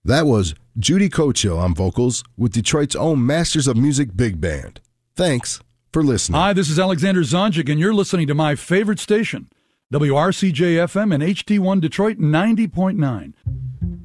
That was Judy Cocho on vocals with Detroit's own Masters of Music Big Band. Thanks for listening. Hi, this is Alexander Zonjic, and you're listening to my favorite station, WRCJ-FM and HD1 Detroit 90.9.